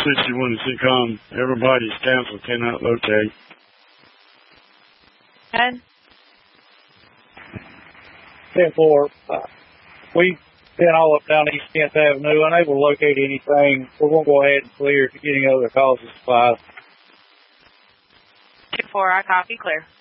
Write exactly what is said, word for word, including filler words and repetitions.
sixty-one C COM. Everybody's canceled, cannot locate. ten. ten four. Uh, we've been all up down East tenth Avenue, unable to locate anything. We're going to go ahead and clear if you get any other calls to supply. two four, I copy, clear.